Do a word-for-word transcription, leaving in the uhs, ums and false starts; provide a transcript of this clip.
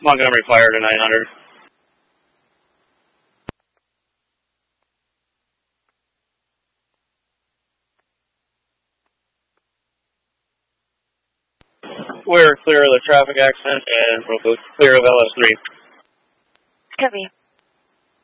Montgomery Fire to nine hundred. We're clear of the traffic accident and we'll go clear of L S three. Copy.